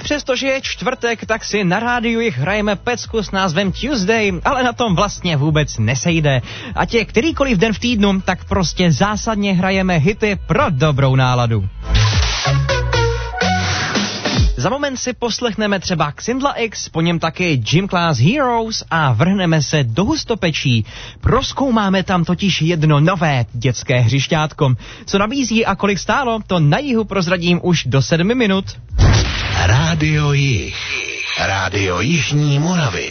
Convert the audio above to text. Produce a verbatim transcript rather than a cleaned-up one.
přestože je čtvrtek, tak si na rádiu jich hrajeme pecku s názvem Tuesday, ale na tom vlastně vůbec nesejde. Ať je kterýkoliv den v týdnu, tak prostě zásadně hrajeme hity pro dobrou náladu. Za moment si poslechneme třeba Xindla X, po něm taky Gym Class Heroes a vrhneme se do Hustopečí. Prozkoumáme tam totiž jedno nové dětské hřišťátko. Co nabízí a kolik stálo, to na jihu prozradím už do sedmi minut. Rádio Jih. Rádio Jižní Moravy.